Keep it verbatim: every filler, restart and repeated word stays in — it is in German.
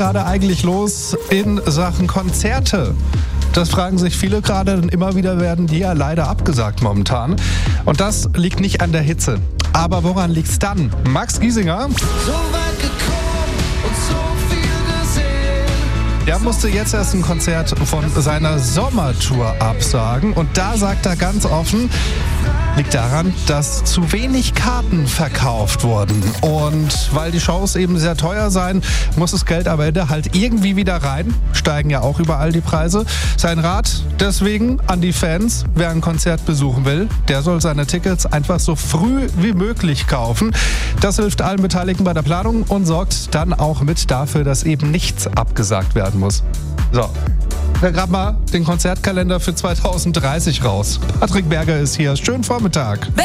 Gerade eigentlich los in Sachen Konzerte? Das fragen sich viele gerade, denn immer wieder werden die ja leider abgesagt momentan. Und das liegt nicht an der Hitze. Aber woran liegt's dann? Max Giesinger, So weit gekommen und so viel gesehen. der musste jetzt erst ein Konzert von seiner Sommertour absagen. Und da sagt er ganz offen, liegt daran, dass zu wenig Karten verkauft wurden. Und weil die Shows eben sehr teuer seien, muss das Geld am Ende halt irgendwie wieder rein. Steigen ja auch überall die Preise. Sein Rat deswegen an die Fans, wer ein Konzert besuchen will, der soll seine Tickets einfach so früh wie möglich kaufen. Das hilft allen Beteiligten bei der Planung und sorgt dann auch mit dafür, dass eben nichts abgesagt werden muss. So. Wir graben mal den Konzertkalender für zwanzig dreißig raus. Patrick Berger ist hier. Schönen Vormittag.